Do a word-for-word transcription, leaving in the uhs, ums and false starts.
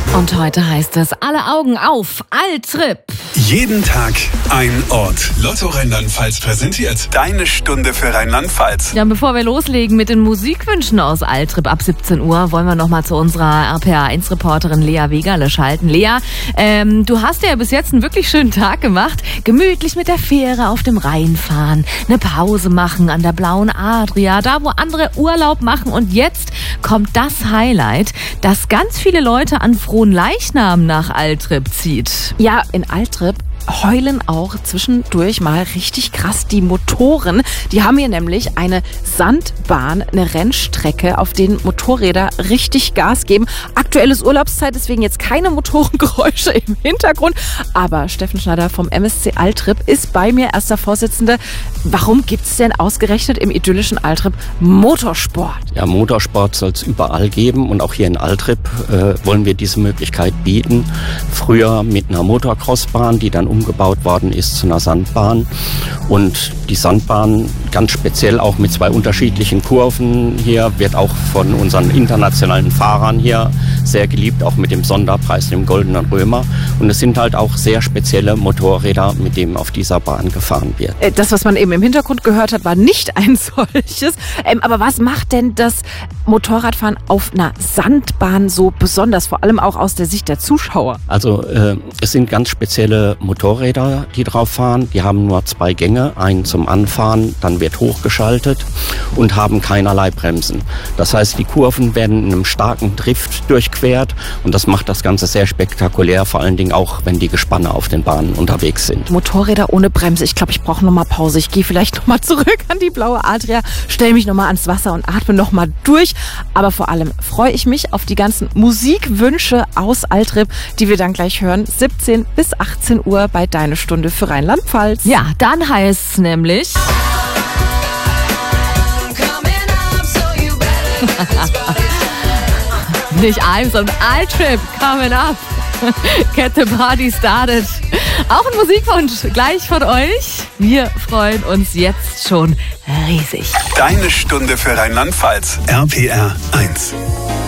Und heute heißt es, alle Augen auf, Altrip. Jeden Tag ein Ort. Lotto Rheinland-Pfalz präsentiert deine Stunde für Rheinland-Pfalz. Ja, bevor wir loslegen mit den Musikwünschen aus Altrip ab siebzehn Uhr, wollen wir noch mal zu unserer R P R eins Reporterin Lea Wegerle schalten. Lea, ähm, du hast ja bis jetzt einen wirklich schönen Tag gemacht. Gemütlich mit der Fähre auf dem Rhein fahren, eine Pause machen an der blauen Adria, da wo andere Urlaub machen. Und jetzt kommt das Highlight, dass ganz viele Leute an Fronleichnam nach Altrip zieht. Ja, in Altrip heulen auch zwischendurch mal richtig krass die Motoren. Die haben hier nämlich eine Sandbahn, eine Rennstrecke, auf denen Motorräder richtig Gas geben. Aktuell ist Urlaubszeit, deswegen jetzt keine Motorengeräusche im Hintergrund. Aber Steffen Schneider vom M S C Altrip ist bei mir, erster Vorsitzender. Warum gibt es denn ausgerechnet im idyllischen Altrip Motorsport? Ja, Motorsport soll es überall geben und auch hier in Altrip äh, wollen wir diese Möglichkeit bieten. Früher mit einer Motocrossbahn, die dann umgebaut worden ist zu einer Sandbahn. Und die Sandbahn, ganz speziell auch mit zwei unterschiedlichen Kurven hier, wird auch von unseren internationalen Fahrern hier sehr geliebt, auch mit dem Sonderpreis, dem Goldenen Römer. Und es sind halt auch sehr spezielle Motorräder, mit denen auf dieser Bahn gefahren wird. Das, was man eben im Hintergrund gehört hat, war nicht ein solches. Ähm, aber was macht denn das Motorradfahren auf einer Sandbahn so besonders, vor allem auch aus der Sicht der Zuschauer? Also äh, es sind ganz spezielle Motorräder, die drauf fahren. Die haben nur zwei Gänge, einen zum Anfahren, dann wird hochgeschaltet und haben keinerlei Bremsen. Das heißt, die Kurven werden in einem starken Drift durchquert und das macht das Ganze sehr spektakulär, vor allen Dingen auch, wenn die Gespanne auf den Bahnen unterwegs sind. Motorräder ohne Bremse. Ich glaube, ich brauche noch mal Pause. Ich gehe vielleicht noch mal zurück an die blaue Adria, stelle mich noch mal ans Wasser und atme noch mal durch. Aber vor allem freue ich mich auf die ganzen Musikwünsche aus Altrip, die wir dann gleich hören, siebzehn bis achtzehn Uhr bei Deine Stunde für Rheinland-Pfalz. Ja, dann heißt es nämlich... Nicht I'm, sondern Altrip coming up. Get the party started. Auch ein Musikwunsch gleich von euch. Wir freuen uns jetzt schon riesig. Deine Stunde für Rheinland-Pfalz. R P R eins.